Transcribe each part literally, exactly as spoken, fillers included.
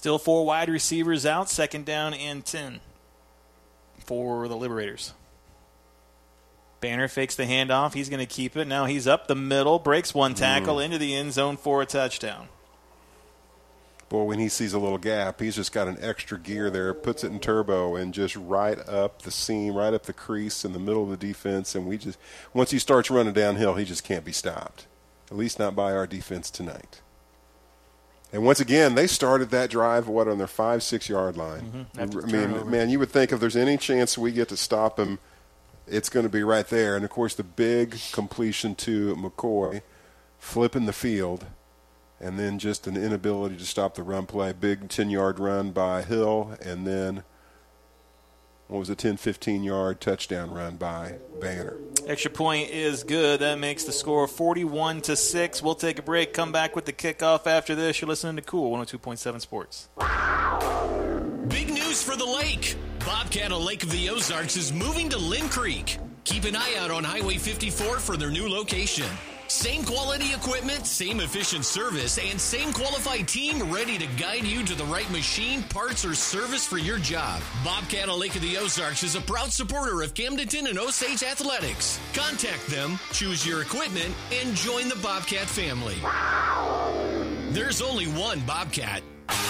Still four wide receivers out, second down and ten for the Liberators. Banner fakes the handoff. He's going to keep it. Now he's up the middle, breaks one tackle mm. into the end zone for a touchdown. Boy, when he sees a little gap, he's just got an extra gear there, puts it in turbo, and just right up the seam, right up the crease in the middle of the defense. And we just, once he starts running downhill, he just can't be stopped, at least not by our defense tonight. And once again, they started that drive, what, on their five, six-yard line. Mm-hmm. I mean, over. man, you would think if there's any chance we get to stop him, it's going to be right there. And, of course, the big completion to McCoy, flipping the field, and then just an inability to stop the run play. Big ten-yard run by Hill, and then what was a ten, fifteen-yard touchdown run by Banner. Extra point is good. That makes the score forty-one to six. We'll take a break, come back with the kickoff after this. You're listening to Cool one oh two point seven Sports. Big news for the lake. Bobcat of Lake of the Ozarks is moving to Lynn Creek. Keep an eye out on Highway fifty-four for their new location. Same quality equipment, same efficient service, and same qualified team ready to guide you to the right machine, parts, or service for your job. Bobcat of Lake of the Ozarks is a proud supporter of Camdenton and Osage Athletics. Contact them, choose your equipment, and join the Bobcat family. There's only one Bobcat.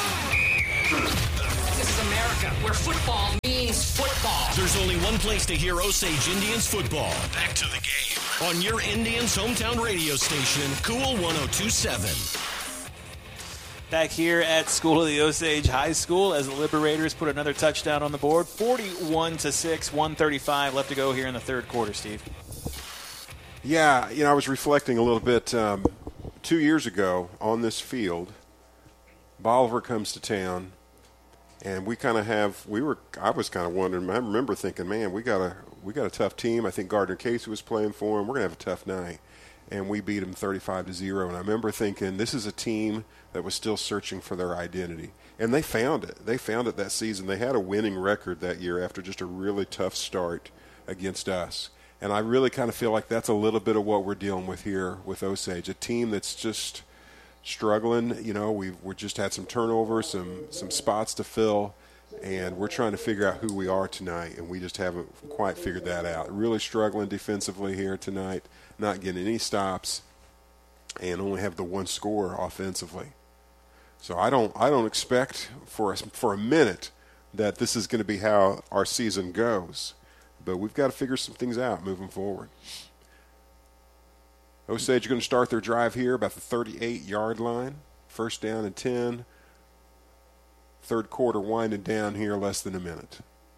This is America, where football means football. There's only one place to hear Osage Indians football. Back to the game. On your Indians' hometown radio station, Cool one oh two point seven. Back here at School of the Osage High School as the Liberators put another touchdown on the board. forty-one to six, one thirty-five left to go here in the third quarter, Steve. Yeah, you know, I was reflecting a little bit. Um, two years ago on this field, Bolivar comes to town, and we kind of have, we were, I was kind of wondering, I remember thinking, man, we got a, we got a tough team. I think Gardner Casey was playing for him. We're going to have a tough night. And we beat them thirty-five to zero. And I remember thinking, this is a team that was still searching for their identity. And they found it. They found it that season. They had a winning record that year after just a really tough start against us. And I really kind of feel like that's a little bit of what we're dealing with here with Osage, a team that's just struggling. You know, we've we just had some turnovers, some some spots to fill, and we're trying to figure out who we are tonight, and we just haven't quite figured that out. Really struggling defensively here tonight, not getting any stops, and only have the one score offensively. So I don't I don't expect for a, for a minute that this is going to be how our season goes, but we've got to figure some things out moving forward. Osage are going to start their drive here about the thirty-eight-yard line. First down and ten. Third quarter winding down here, less than a minute.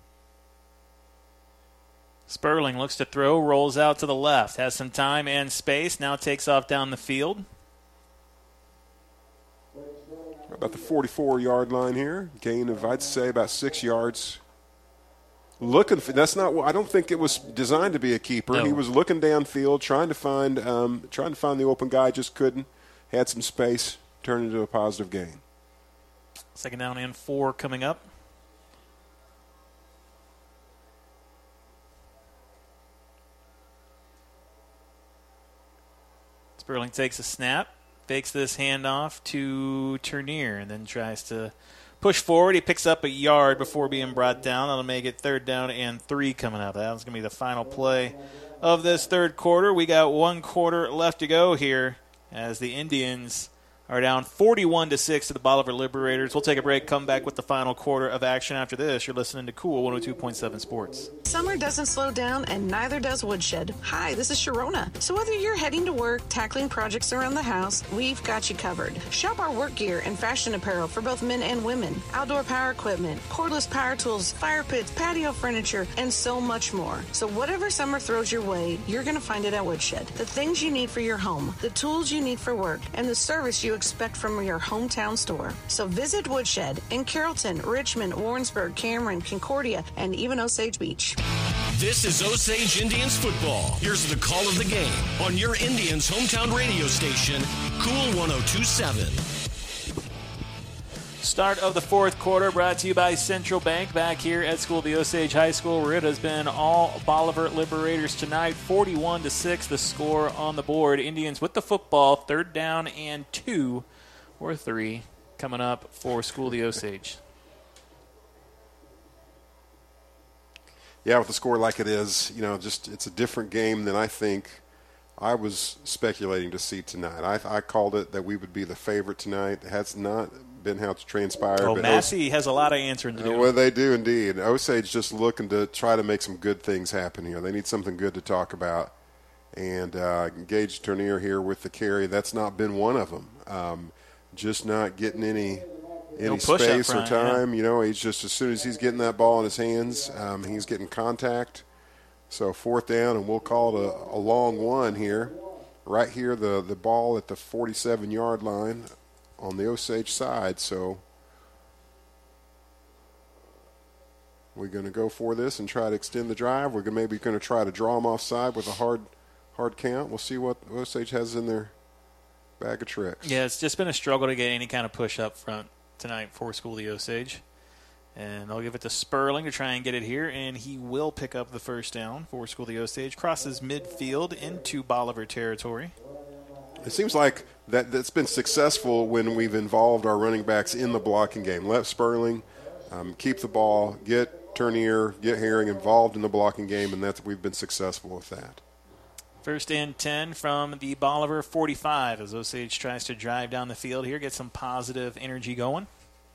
Sperling looks to throw, rolls out to the left, has some time and space, now takes off down the field. About the forty-four-yard line here. Gain of, I'd say, about six yards. Looking for, that's not, I don't think it was designed to be a keeper. No. He was looking downfield, trying to find um, trying to find the open guy, just couldn't. Had some space, turned into a positive gain. Second down and four coming up. Sperling takes a snap, fakes this handoff to Turnier, and then tries to push forward. He picks up a yard before being brought down. That'll make it third down and three coming up. That's going to be the final play of this third quarter. We got one quarter left to go here as the Indians are down forty-one to six to the Bolivar Liberators. We'll take a break, come back with the final quarter of action after this. You're listening to Cool one oh two point seven Sports. Summer doesn't slow down, and neither does Woodshed. Hi, this is Sharona. So whether you're heading to work, tackling projects around the house, we've got you covered. Shop our work gear and fashion apparel for both men and women, outdoor power equipment, cordless power tools, fire pits, patio furniture, and so much more. So whatever summer throws your way, you're going to find it at Woodshed. The things you need for your home, the tools you need for work, and the service you expect from your hometown store. So visit Woodshed in Carrollton, Richmond, Warrensburg, Cameron, Concordia, and even Osage Beach. This is Osage Indians football. Here's the call of the game on your Indians hometown radio station, Cool one oh two point seven. Start of the fourth quarter brought to you by Central Bank back here at School of the Osage High School, where it has been all Bolivar Liberators tonight. forty-one to six the score on the board. Indians with the football, third down and two or three coming up for School of the Osage. Yeah, with the score like it is, you know, just it's a different game than I think I was speculating to see tonight. I, I called it that we would be the favorite tonight. It has not been how it's transpired. Oh, but Massey has a lot of answering to do. Well, they do indeed. Osage just looking to try to make some good things happen here. They need something good to talk about. And uh, Gage Turnier here with the carry, that's not been one of them. Um, just not getting any any No push space up front, or time. yeah. You know, he's just as soon as he's getting that ball in his hands, um, he's getting contact. So fourth down, and we'll call it a, a long one here. Right here, the, the ball at the forty-seven-yard line on the Osage side. So we're going to go for this and try to extend the drive. We're gonna, maybe going to try to draw them offside with a hard hard count. We'll see what Osage has in their bag of tricks. Yeah, it's just been a struggle to get any kind of push up front tonight for School of the Osage. And they'll give it to Sperling to try and get it here, and he will pick up the first down for School of the Osage. Crosses midfield into Bolivar territory. It seems like that, that's been successful when we've involved our running backs in the blocking game. Let Sperling um, keep the ball, get Turnier, get Herring involved in the blocking game, and that's we've been successful with that. First and ten from the Bolivar forty-five as Osage tries to drive down the field here, get some positive energy going.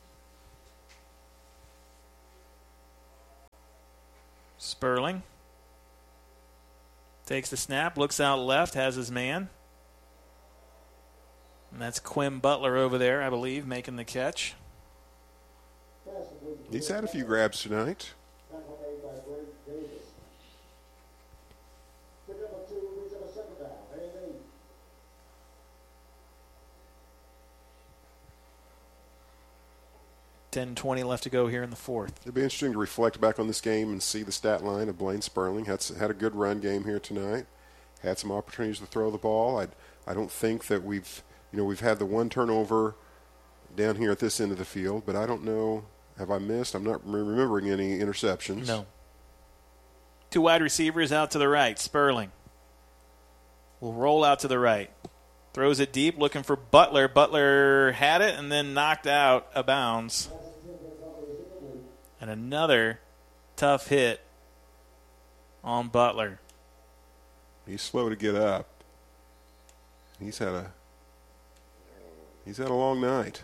Sperling takes the snap, looks out left, has his man. And that's Quim Butler over there, I believe, making the catch. He's had a few grabs tonight. ten twenty left to go here in the fourth. It'll be interesting to reflect back on this game and see the stat line of Blaine Sperling. Had had a good run game here tonight. Had some opportunities to throw the ball. I I don't think that we've you know we've had the one turnover down here at this end of the field, but I don't know. Have I missed? I'm not remembering any interceptions. No. Two wide receivers out to the right. Sperling will roll out to the right. Throws it deep, looking for Butler. Butler had it and then knocked out of bounds. And another tough hit on Butler. He's slow to get up. He's had a he's had a long night.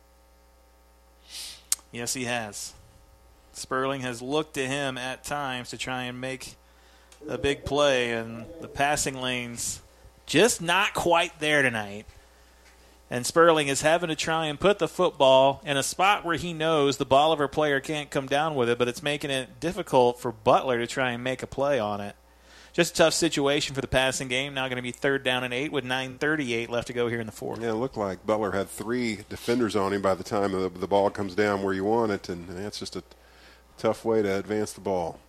Yes, he has. Sperling has looked to him at times to try and make a big play, and the passing lane's just not quite there tonight. And Sperling is having to try and put the football in a spot where he knows the Bolivar player can't come down with it, but it's making it difficult for Butler to try and make a play on it. Just a tough situation for the passing game. Now going to be third down and eight with nine thirty-eight left to go here in the fourth. Yeah, it looked like Butler had three defenders on him by the time the, the ball comes down where you want it, and that's just a tough way to advance the ball.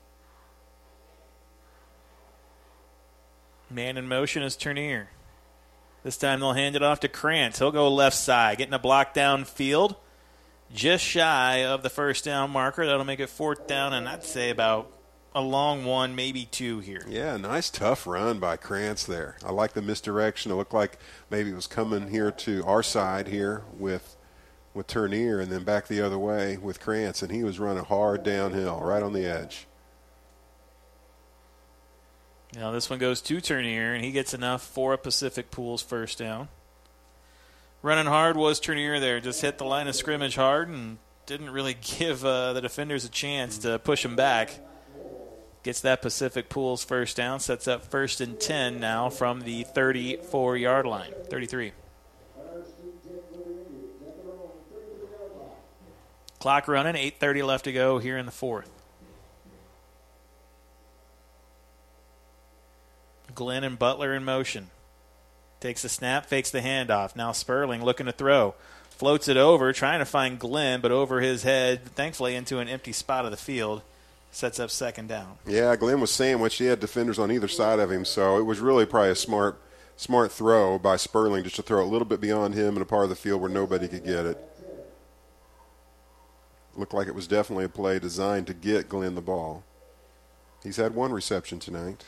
Man in motion is Turnier. This time they'll hand it off to Krantz. He'll go left side, getting a block downfield, just shy of the first down marker. That'll make it fourth down, and I'd say about a long one, maybe two here. Yeah, nice tough run by Krantz there. I like the misdirection. It looked like maybe it was coming here to our side here with with Turnier and then back the other way with Krantz, and he was running hard downhill right on the edge. Now this one goes to Turnier, and he gets enough for a Pacific Pools first down. Running hard was Turnier there. Just hit the line of scrimmage hard and didn't really give uh, the defenders a chance to push him back. Gets that Pacific Pools first down, sets up first and ten now from the thirty-four-yard line, thirty-three. Clock running, eight thirty left to go here in the fourth. Glenn and Butler in motion. Takes the snap, fakes the handoff. Now Sperling looking to throw. Floats it over, trying to find Glenn, but over his head, thankfully into an empty spot of the field. Sets up second down. Yeah, Glenn was sandwiched. He had defenders on either side of him, so it was really probably a smart smart throw by Sperling just to throw a little bit beyond him in a part of the field where nobody could get it. Looked like it was definitely a play designed to get Glenn the ball. He's had one reception tonight.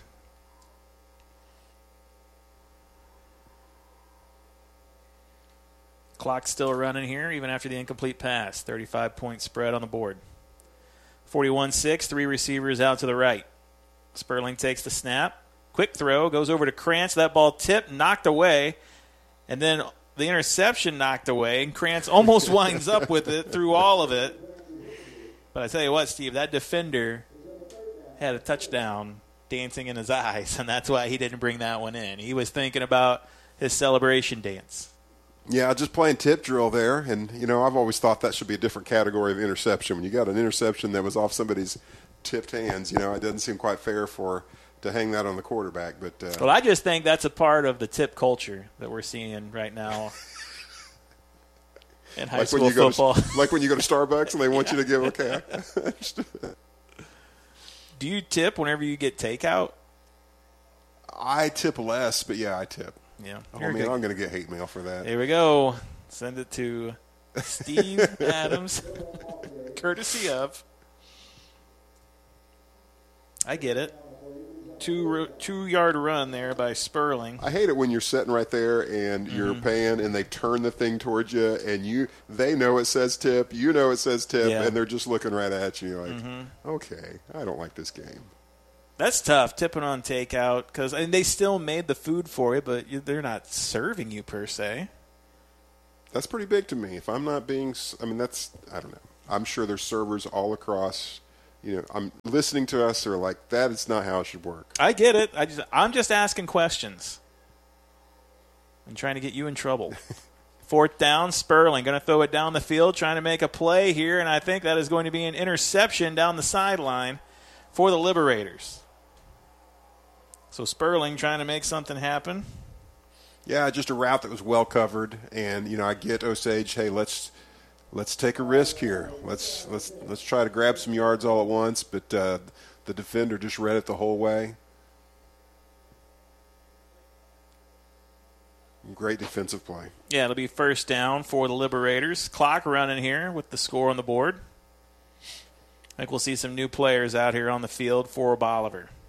Clock's still running here, even after the incomplete pass. thirty-five point spread on the board. forty-one six, three receivers out to the right. Sperling takes the snap. Quick throw, goes over to Krantz. That ball tipped, knocked away, and then the interception knocked away, and Krantz almost winds up with it through all of it. But I tell you what, Steve, that defender had a touchdown dancing in his eyes, and that's why he didn't bring that one in. He was thinking about his celebration dance. Yeah, just playing tip drill there, and, you know, I've always thought that should be a different category of interception. When you got an interception that was off somebody's tipped hands, you know, it doesn't seem quite fair for to hang that on the quarterback. But uh, Well, I just think that's a part of the tip culture that we're seeing right now in high like school when you go football. To, like when you go to Starbucks and they want Yeah. you to give, okay. Do you tip whenever you get takeout? I tip less, but, yeah, I tip. Yeah. Oh, You're man, good. I'm going to get hate mail for that. Here we go. Send it to Steve Adams, courtesy of. I get it. Two two yard run there by Sperling. I hate it when you're sitting right there and Mm-hmm. you're paying and they turn the thing towards you and you they know it says tip, you know it says tip, Yeah. and they're just looking right at you. You're like, Mm-hmm. okay, I don't like this game. That's tough, tipping on takeout, because and they still made the food for you, but you, they're not serving you per se. That's pretty big to me. If I'm not being, s- I mean, that's, I don't know. I'm sure there's servers all across, you know, I'm listening to us, they're like, that is not how it should work. I get it. I just I'm just asking questions. I'm trying to get you in trouble. Fourth down, Sperling going to throw it down the field, trying to make a play here, and I think that is going to be an interception down the sideline for the Liberators. So Sperling trying to make something happen. Yeah, just a route that was well covered, and you know, I get Osage. Hey, let's let's take a risk here. Let's let's let's try to grab some yards all at once. But uh, the defender just read it the whole way. Great defensive play. Yeah, it'll be first down for the Liberators. Clock running here with the score on the board. I think we'll see some new players out here on the field for Bolivar.